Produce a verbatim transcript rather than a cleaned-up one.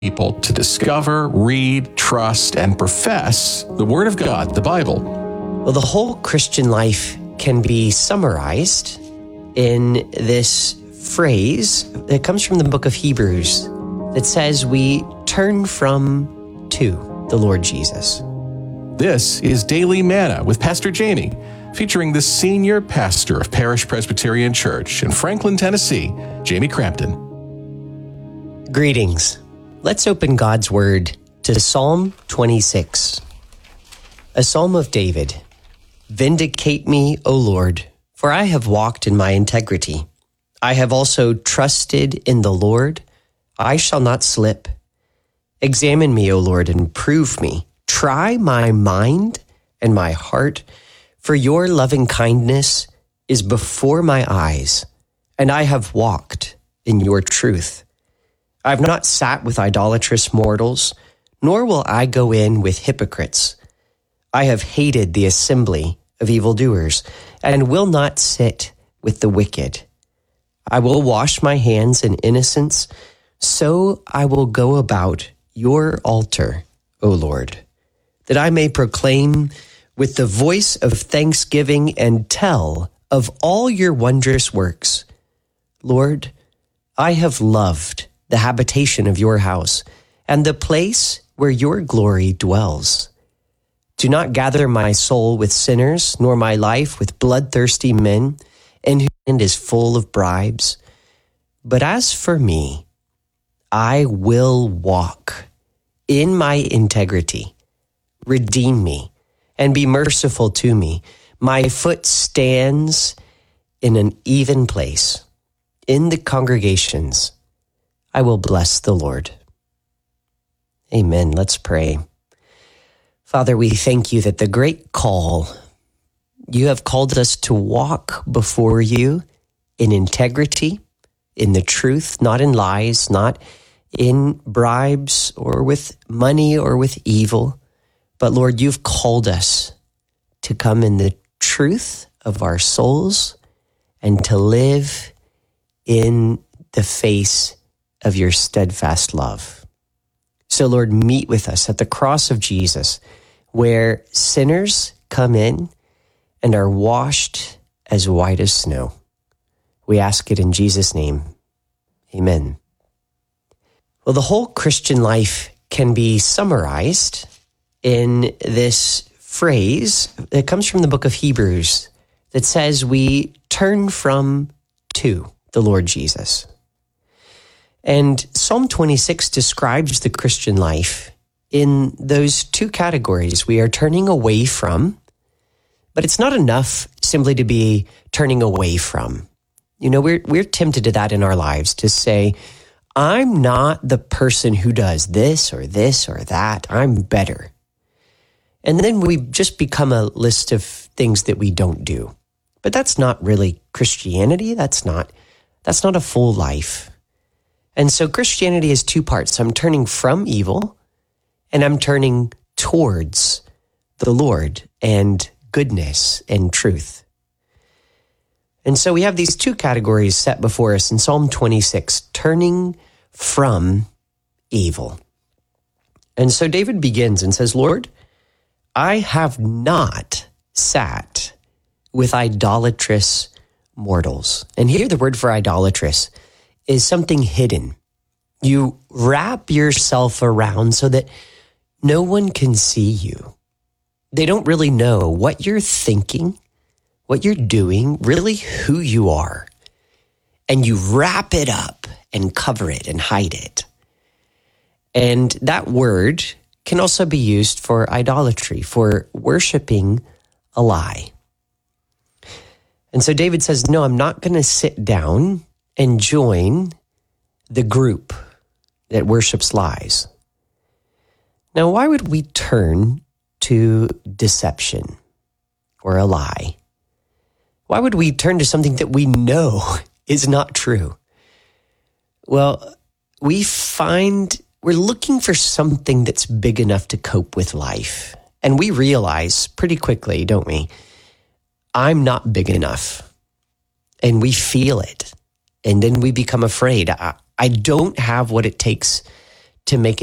people to discover, read, trust, and profess the Word of God, the Bible. Well, the whole Christian life can be summarized in this phrase that comes from the book of Hebrews that says we turn from to the Lord Jesus. This is Daily Manna with Pastor Jamie, featuring the senior pastor of Parish Presbyterian Church in Franklin, Tennessee, Jamie Crampton. Greetings. Let's open God's Word to Psalm twenty-six, a psalm of David. Vindicate me, O Lord, for I have walked in my integrity. I have also trusted in the Lord. I shall not slip. Examine me, O Lord, and prove me. Try my mind and my heart, for your loving kindness is before my eyes, and I have walked in your truth. I have not sat with idolatrous mortals, nor will I go in with hypocrites. I have hated the assembly of evildoers, and will not sit with the wicked. I will wash my hands in innocence, so I will go about your altar, O Lord, that I may proclaim with the voice of thanksgiving and tell of all your wondrous works. Lord, I have loved the habitation of your house, and the place where your glory dwells. Do not gather my soul with sinners, nor my life with bloodthirsty men, and whose hand is full of bribes. But as for me, I will walk in my integrity. Redeem me, and be merciful to me. My foot stands in an even place. In the congregations, I will bless the Lord. Amen. Let's pray. Father, we thank you that the great call, you have called us to walk before you in integrity, in the truth, not in lies, not in bribes or with money or with evil. But Lord, you've called us to come in the truth of our souls and to live in the face of your steadfast love. So Lord, meet with us at the cross of Jesus, where sinners come in and are washed as white as snow. We ask it in Jesus' name. Amen. Well, the whole Christian life can be summarized in this phrase that comes from the book of Hebrews that says we turn from to the Lord Jesus. And Psalm twenty-six describes the Christian life in those two categories. We are turning away from, but it's not enough simply to be turning away from. You know, we're we're tempted to that in our lives, to say, I'm not the person who does this or this or that. I'm better. And then we just become a list of things that we don't do. But that's not really Christianity. That's not, that's not a full life. And so Christianity is two parts. I'm turning from evil, and I'm turning towards the Lord and goodness and truth. And so we have these two categories set before us in Psalm twenty-six, turning from evil. And so David begins and says, Lord, I have not sat with idolatrous mortals. And here the word for idolatrous is something hidden. You wrap yourself around so that no one can see you. They don't really know what you're thinking, what you're doing, really who you are. And you wrap it up and cover it and hide it. And that word can also be used for idolatry, for worshiping a lie. And so David says, no, I'm not going to sit down and join the group that worships lies. Now, why would we turn to deception or a lie? Why would we turn to something that we know is not true? Well, we find we're looking for something that's big enough to cope with life. And we realize pretty quickly, don't we? I'm not big enough. And we feel it. And then we become afraid. I, I don't have what it takes to make